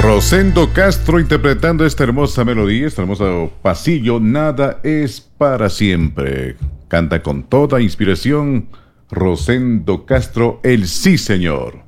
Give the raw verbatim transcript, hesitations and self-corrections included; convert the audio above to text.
Rosendo Castro interpretando esta hermosa melodía, este hermoso pasillo, Nada es para siempre. Canta con toda inspiración Rosendo Castro, el sí señor.